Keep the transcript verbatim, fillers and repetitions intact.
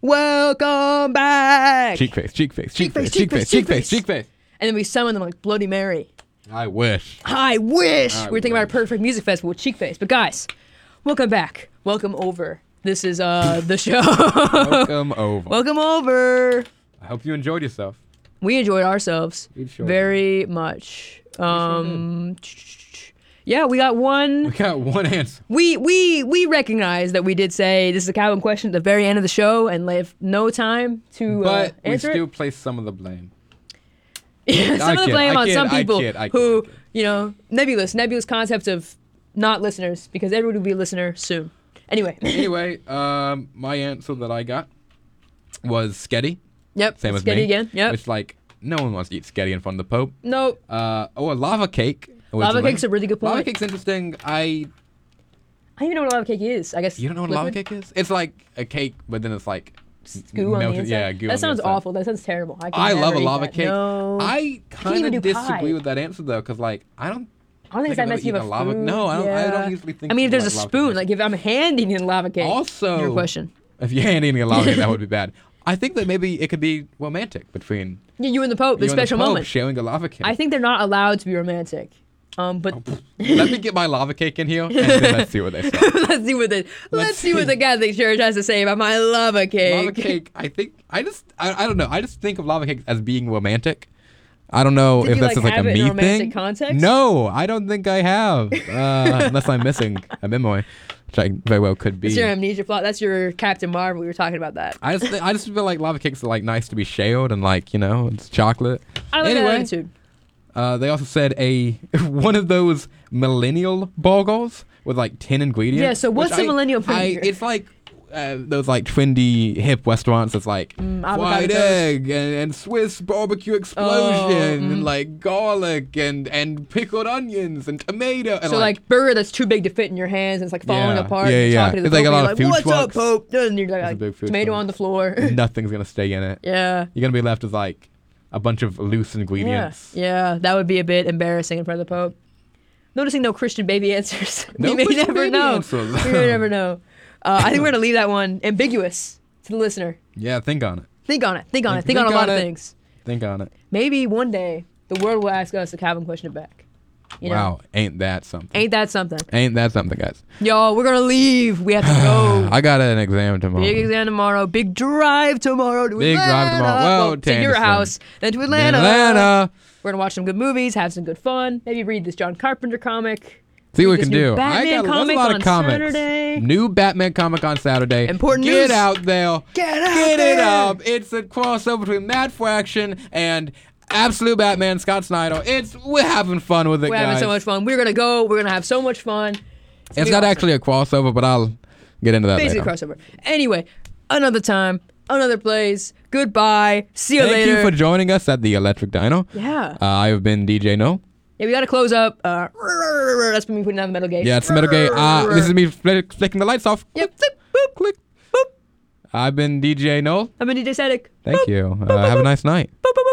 welcome back. Cheek face, cheek face, cheek face, cheek face, cheek face, cheek face. And then we summon them like Bloody Mary. I wish. I wish. I we were thinking about a wish. perfect music festival with Cheek Face. But guys, welcome back. Welcome over. This is uh the show. Welcome over. Welcome over. I hope you enjoyed yourself. We enjoyed ourselves We sure very much. Um, yeah, we got one. We got one answer. We we we recognize that we did say this is a Calvin question at the very end of the show and left no time to uh, But we answer still it. place some of the blame. Yeah, some I of the kid, blame I on kid, some I people kid, I kid, who I kid. you know nebulous nebulous concepts of not listeners because everyone will be a listener soon. Anyway. Anyway, um, my answer that I got was Sketty. Yep. Same as Sketty me. again. Yep. It's like no one wants to eat Sketty in front of the Pope. No. Uh, oh, a lava cake. Lava originally. cake's a really good point. Lava cake's interesting. I I don't even know what lava cake is. I guess you don't know what a lava liquid? cake is? It's like a cake, but then it's like Goo on the melted- inside. Yeah, goo on That the sounds inside. awful. That sounds terrible. I, can I love never a eat lava that. cake. No. I can't kind even of do disagree pie. with that answer though, because like I don't. I don't think it's think that I've messy of ever a eaten lava- food. no, I don't- I Yeah. don't usually think I mean, if people there's a like lava spoon, cake. like if I'm handing in lava cake. Also, your question. if you're handing a lava cake, that would be bad. I think that maybe it could be romantic between Yeah, you and the Pope, the you and the special Pope moment. sharing a lava cake. I think they're not allowed to be romantic. Um, but Let me get my lava cake in here, and then let's see what they say. let's see what the let's, Let's see what see. the Catholic Church has to say about my lava cake. Lava cake. I think I just I, I don't know. I just think of lava cake as being romantic. I don't know Did if you, that's like, just like have a it in me a romantic thing. context? No, I don't think I have, uh, unless I'm missing a memory, which I very well could be. That's your amnesia plot. That's your Captain Marvel. We were talking about that. I just I just feel like lava cakes are like nice to be shared and like you know it's chocolate. I like Anyway. that attitude. Uh, they also said a one of those millennial burgers with like ten ingredients. Yeah, so what's which a I- millennial I, burger? It's like uh, those like trendy hip restaurants. That's like Mm, avocado fried toast. egg and, and Swiss barbecue explosion mm. and like garlic and and pickled onions and tomato. And So like burger that's too big to fit in your hands and it's like falling Yeah, apart. yeah, and you're yeah. talking to the It's like Pope a and lot you're of like, food what's up, trucks. Pope? And you're It's a like, big food tomato truck. on the floor. nothing's gonna stay in it. yeah. You're gonna be left with like a bunch of loose Yeah. ingredients. Yeah, that would be a bit embarrassing in front of the Pope. Noticing no Christian baby answers. No we may Christian never baby know. answers. we may never know. Uh, I think we're gonna leave that one ambiguous to the listener. Yeah, think on it. Think on it. Think on it. Think, Think on a lot on of it. things. Think on it. Maybe one day the world will ask us a Calvin question back. You know? Wow, ain't that something? Ain't that something? Ain't that something, guys? Y'all, we're gonna leave. We have to go. I got an exam tomorrow. Big exam tomorrow. Big drive tomorrow to Big drive Atlanta. tomorrow. Well, to to your Anderson. house, then to In Atlanta. Atlanta. We're gonna watch some good movies, have some good fun. Maybe read this John Carpenter comic. See what we This can new do. Batman I got there's comic a lot on of comics. Saturday. New Batman comic on Saturday. Important Get news. out there. Get out Get there. it up. It's a crossover between Mad Fraction and Absolute Batman, Scott Snyder. It's we're having fun with it, We're guys. having so much fun. We're gonna go. We're gonna have so much fun. It's gonna be not awesome. actually a crossover, but I'll get into that Basically later. crossover. Anyway, another time, another place. Goodbye. See you Thank later. you for joining us at the Electric Dino. yeah. Uh, I have been D J No. Yeah, we gotta close up. Uh, that's me putting down the metal gate. Yeah, it's the Metal Gate. Uh, this is me fl- flicking the lights off. Yep. Boop, boop, Click. boop. I've been D J Noel. I'm a D J Static. Thank Boop, you. boop, Uh, boop, have a boop. nice night. Boop, boop, boop.